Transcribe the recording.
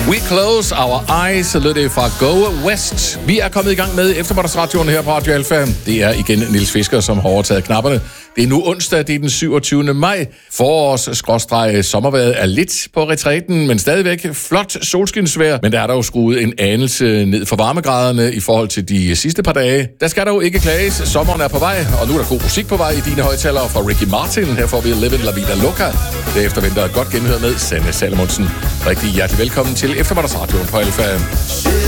We close our eyes, lød det fra Go West. Vi er kommet i gang med eftermiddagsradioen her på Radio Alfa. Det er igen Niels Fisker, som har overtaget knapperne. Det er nu onsdag, det er den 27. maj. Forårs-sommervejret er lidt på retræten, men stadigvæk flot solskinsvejr. Men der er der jo skruet en anelse ned for varmegraderne i forhold til de sidste par dage. Der skal der jo ikke klages. Sommeren er på vej, og nu er der god musik på vej i dine højtalere fra Ricky Martin. Her får vi Livin' La Vida Loca. Derefter venter et godt genhør med Sanne Salomonsen. Rigtig hjertelig velkommen til eftermiddagsradioen på Alfa.